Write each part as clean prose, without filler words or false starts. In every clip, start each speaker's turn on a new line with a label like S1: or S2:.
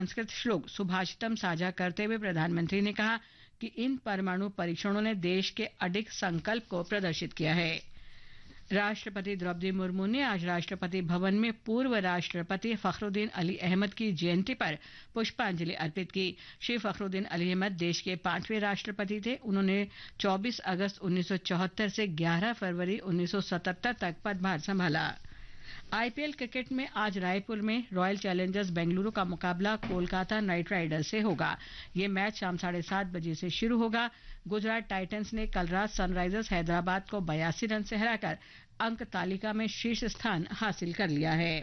S1: संस्कृत श्लोक सुभाषितम साझा करते हुए प्रधानमंत्री ने कहा कि इन परमाणु परीक्षणों ने देश के अडिग संकल्प को प्रदर्शित किया है। राष्ट्रपति द्रौपदी मुर्मू ने आज राष्ट्रपति भवन में पूर्व राष्ट्रपति फखरुद्दीन अली अहमद की जयंती पर पुष्पांजलि अर्पित की। श्री फखरुद्दीन अली अहमद देश के 5वें राष्ट्रपति थे। उन्होंने 24 अगस्त 1974 से 11 फरवरी 1977 तक पदभार संभाला। आईपीएल क्रिकेट में आज रायपुर में रॉयल चैलेंजर्स बेंगलुरु का मुकाबला कोलकाता नाइट राइडर्स से होगा। ये मैच शाम 7:30 बजे से शुरू होगा। गुजरात टाइटंस ने कल रात सनराइजर्स हैदराबाद को 82 रन से हराकर अंक तालिका में शीर्ष स्थान हासिल कर लिया है।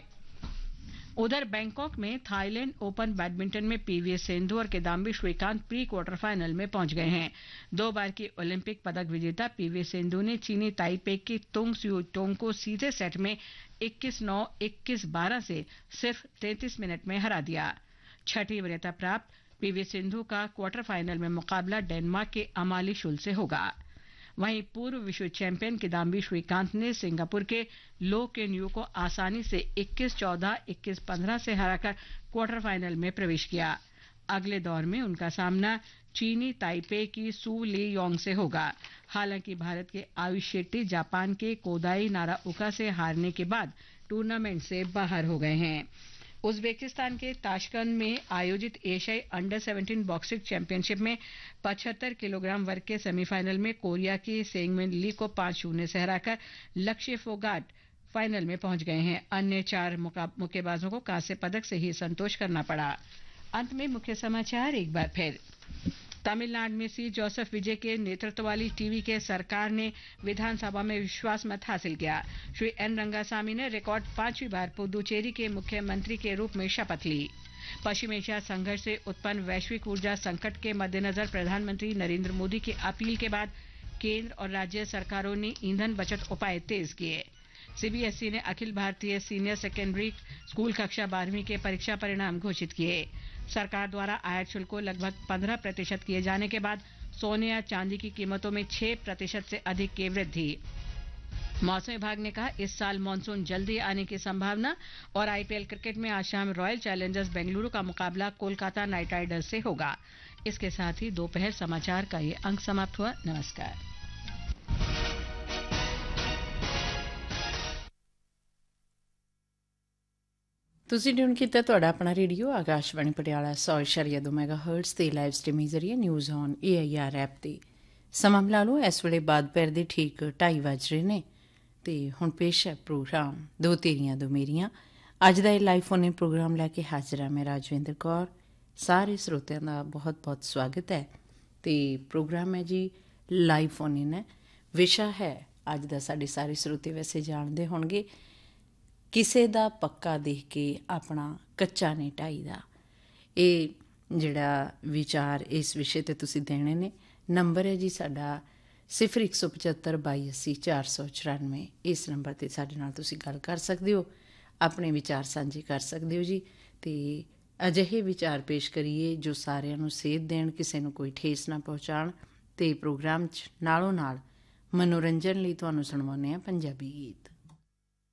S1: उधर बैंकॉक में थाईलैंड ओपन बैडमिंटन में पीवी सिंधु और Kidambi Shrikant pre quarter final में पहुंच गए हैं। 2 बार की ओलंपिक पदक विजेता पीवी सिंधु ने चीनी ताइपे की तुंग स्यू टोंग को सीधे सेट में 21-9, 21-12 से सिर्फ 33 मिनट में हरा दिया। छठी वरीयता प्राप्त पीवी सिंधु का क्वार्टर फाइनल में मुकाबला डेनमार्क के अमाली शुल से होगा। वहीं पूर्व विश्व चैंपियन किदाम्बी श्रीकांत ने सिंगापुर के लो केन यू को आसानी से 21-14, 21-15 से हराकर क्वार्टर फाइनल में प्रवेश किया। अगले दौर में उनका सामना चीनी ताइपे की सू ली योंग से होगा। हालांकि भारत के आयुष शेट्टी जापान के कोदाई नाराउका से हारने के बाद टूर्नामेंट से बाहर हो गए हैं। उज्बेकिस्तान के ताशकंद में आयोजित एशियाई अंडर 17 बॉक्सिंग चैंपियनशिप में 75 किलोग्राम वर्ग के सेमीफाइनल में कोरिया की सेंगमिन ली को 5-0 से हराकर लक्ष्य फोगाट फाइनल में पहुंच गए हैं। अन्य 4 मुक्केबाजों को कांस्य पदक से ही संतोष करना पड़ा। अंत में मुख्य समाचार एक बार फिर। तमिलनाडु में सी जोसेफ विजय के नेतृत्व वाली टीवी के सरकार ने विधानसभा में विश्वास मत हासिल किया। श्री एन रंगासामी ने रिकॉर्ड 5वीं बार पुदुचेरी के मुख्यमंत्री के रूप में शपथ ली। पश्चिम एशिया संघर्ष से उत्पन्न वैश्विक ऊर्जा संकट के मद्देनजर प्रधानमंत्री नरेंद्र मोदी की अपील के बाद केंद्र और राज्य सरकारों ने ईंधन बचत उपाय तेज किए। सीबीएसई ने Akhil Bharatiya senior secondary school कक्षा 12वीं के परीक्षा परिणाम घोषित किए। सरकार द्वारा आयात शुल्क को लगभग 15% किए जाने के बाद सोने या चांदी की कीमतों में 6% से अधिक की वृद्धि। मौसम विभाग ने कहा इस साल मानसून जल्दी आने की संभावना। और आईपीएल क्रिकेट में आज शाम रॉयल चैलेंजर्स बेंगलुरु का मुकाबला कोलकाता नाइट राइडर्स से होगा। इसके साथ ही दोपहर समाचार का ये अंक समाप्त हुआ। नमस्कार।
S2: ਤੁਸੀਂ ਟਿਊਨ ਕੀਤਾ ਤੁਹਾਡਾ ਆਪਣਾ ਰੇਡੀਓ ਆਕਾਸ਼ਵਾਣੀ ਪਟਿਆਲਾ 100.2 ਮੈਗਾਹਰਟਜ਼ ਤੇ ਲਾਈਵ ਸਟ੍ਰੀਮਿੰਗ ਜ਼ਰੀਏ ਨਿਊਜ਼ ਔਨ AIR ਐਪ ਤੇ ਸਮਾਂ ਮਿਲਾ ਲਓ। ਇਸ ਵੇਲੇ ਬਾਅਦ ਪੈਰ ਦੇ ਠੀਕ 2:30 ਵੱਜ ਰਹੇ ਨੇ ਤੇ ਹੁਣ ਪੇਸ਼ ਹੈ ਪ੍ਰੋਗਰਾਮ ਦੋ ਤੇਰੀਆਂ ਦੋ ਮੇਰੀਆਂ। ਅੱਜ ਦਾ ਇਹ ਲਾਈਵ ਫੋਨ ਪ੍ਰੋਗਰਾਮ ਲੈ ਕੇ ਹਾਜ਼ਰ ਹਾਂ ਮੈਂ ਰਾਜਵਿੰਦਰ ਕੌਰ। ਸਾਰੇ ਸਰੋਤਿਆਂ ਦਾ ਬਹੁਤ ਬਹੁਤ ਸਵਾਗਤ ਹੈ ਤੇ ਪ੍ਰੋਗਰਾਮ ਹੈ ਜੀ ਲਾਈਵ ਫੋਨ ਹੈ। ਵਿਸ਼ਾ ਹੈ ਅੱਜ ਦਾ ਸਾਡੇ ਸਾਰੇ ਸਰੋਤੇ ਵੈਸੇ ਜਾਣਦੇ ਹੋਣਗੇ ਕਿਸੇ ਦਾ ਪੱਕਾ ਦੇਖ ਕੇ ਆਪਣਾ ਕੱਚਾ ਨਹੀਂ ਢਾਈਦਾ। ਇਹ ਜਿਹੜਾ ਵਿਚਾਰ ਇਸ ਵਿਸ਼ੇ 'ਤੇ ਤੁਸੀਂ ਦੇਣੇ ਨੇ। ਨੰਬਰ ਹੈ ਜੀ ਸਾਡਾ 0175 82 494। ਇਸ ਨੰਬਰ 'ਤੇ ਸਾਡੇ ਨਾਲ ਤੁਸੀਂ ਗੱਲ ਕਰ ਸਕਦੇ ਹੋ, ਆਪਣੇ ਵਿਚਾਰ ਸਾਂਝੇ ਕਰ ਸਕਦੇ ਹੋ ਜੀ। ਅਤੇ ਅਜਿਹੇ ਵਿਚਾਰ ਪੇਸ਼ ਕਰੀਏ ਜੋ ਸਾਰਿਆਂ ਨੂੰ ਸੇਧ ਦੇਣ, ਕਿਸੇ ਨੂੰ ਕੋਈ ਠੇਸ ਨਾ ਪਹੁੰਚਾਉਣ। ਅਤੇ ਪ੍ਰੋਗਰਾਮ 'ਚ ਨਾਲੋਂ ਨਾਲ ਮਨੋਰੰਜਨ ਲਈ ਤੁਹਾਨੂੰ ਸੁਣਵਾਉਂਦੇ ਹਾਂ ਪੰਜਾਬੀ ਗੀਤ।